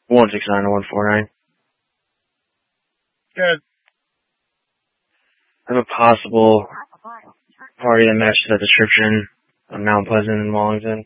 169-149. Good. I have a possible party that matches that description on Mount Pleasant and Wallington.